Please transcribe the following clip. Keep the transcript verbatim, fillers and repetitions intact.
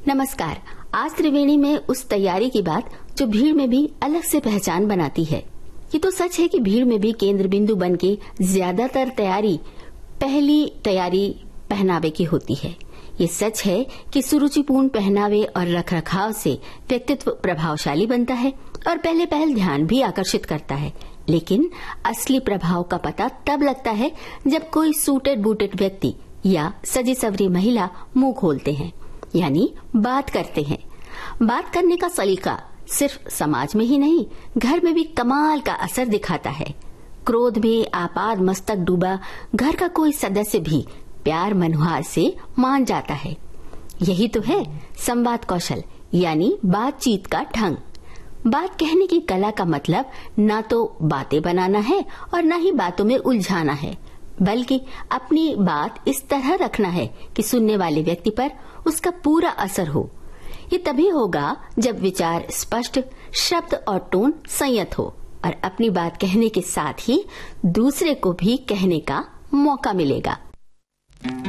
नमस्कार। आज त्रिवेणी में उस तैयारी की बात जो भीड़ में भी अलग से पहचान बनाती है। ये तो सच है कि भीड़ में भी केंद्र बिंदु बन के ज्यादातर तैयारी पहली तैयारी पहनावे की होती है। ये सच है कि सुरुचिपूर्ण पहनावे और रखरखाव से व्यक्तित्व प्रभावशाली बनता है और पहले पहल ध्यान भी आकर्षित करता है। लेकिन असली प्रभाव का पता तब लगता है जब कोई सूटेड बूटेड व्यक्ति या सजी सवरी महिला मुंह खोलते हैं, यानी बात करते हैं। बात करने का सलीका सिर्फ समाज में ही नहीं, घर में भी कमाल का असर दिखाता है। क्रोध में आपाद मस्तक डूबा घर का कोई सदस्य भी प्यार मनुहार से मान जाता है। यही तो है संवाद कौशल, यानी बातचीत का ढंग। बात कहने की कला का मतलब न तो बातें बनाना है और न ही बातों में उलझाना है, बल्कि अपनी बात इस तरह रखना है कि सुनने वाले व्यक्ति पर उसका पूरा असर हो। ये तभी होगा जब विचार स्पष्ट, शब्द और टोन संयत हो और अपनी बात कहने के साथ ही दूसरे को भी कहने का मौका मिलेगा।